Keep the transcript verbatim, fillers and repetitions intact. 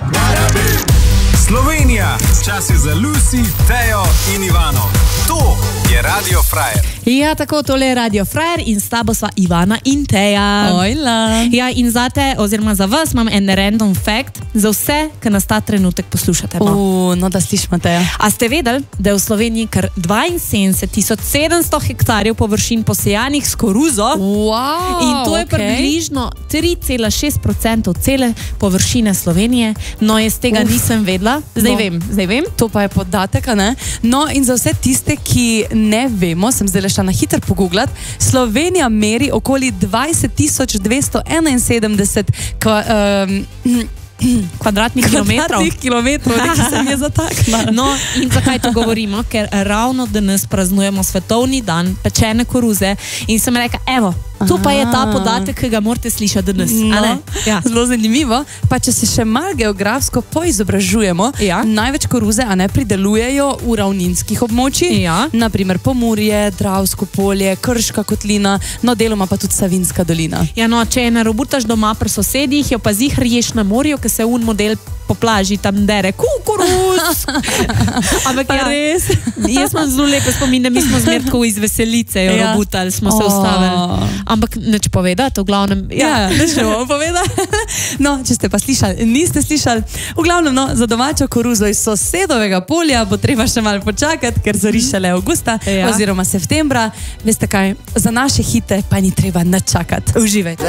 Slovenija, čas je za Lucy, Tejo in Ivano. To je Radio Frajer. Ja, tako, tole je Radio Frajer in s tabo sva Ivana in Teja. Ojla. Ja, in za te, oziroma za vas, imam en random fact za vse, ki nas ta trenutek poslušate. No, uh, no da slišimo, Teja. A ste vedeli, da je v Sloveniji kar dvainsedemdeset tisoč sedemsto hektarjev površin posejanih s koruzo? Wow, in to je okay. približno tri cela šest procenta cele površine Slovenije. No, jaz tega Uf. nisem vedela. Zdaj no. vem, zdaj vem. To pa je podatek, a ne? No, in za vse tiste, ki ne vemo, sem zdaj šla na hitro pogooglati, Slovenija meri okoli dvajset tisoč dvesto enainsedemdeset kva, um, kvadratnih kilometrov. Kvadratnih kilometrov, nekaj se mi je zataknila. No, in zakaj to govorimo? Ker ravno danes praznujemo svetovni dan pečene koruze in sem rekla, evo, tu pa je ta podatek, ki ga morate slišati danes. No, ja. Zelo zanimivo. Pa če se še malo geografsko poizobražujemo, ja. največ koruze a ne pridelujejo v ravninskih območjih, ja. naprimer Pomurje, Dravsko polje, Krška kotlina, no deloma pa tudi Savinjska dolina. Ja, no, če je ne robutaš doma pri sosedih, jo pa zihar ješ na morju, ker se un model po plaži tam dere, kukuruz! Ampak pa ja, res? Jaz imam zelo lepe spomine, mi smo zmertko iz veselice jo ja. robutali, smo se oh. ustavili. Ampak neč povedati, v glavnem... Ja, neč ne bomo povedati. No, če ste pa slišali, niste slišali. V glavnem, no, za domačo koruzo iz sosedovega polja bo treba še malo počakati, ker zori šele avgusta ja. oziroma septembra. Veste kaj, za naše hite pa ni treba nič čakati. Uživajte.